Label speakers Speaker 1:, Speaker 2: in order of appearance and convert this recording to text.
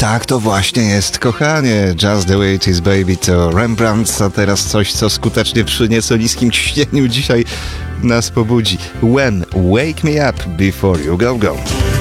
Speaker 1: Tak to właśnie jest, kochanie. Just the way it is, baby, to Rembrandt, a teraz coś, co skutecznie przy nieco niskim ciśnieniu dzisiaj nas pobudzi. When, wake me up before you go.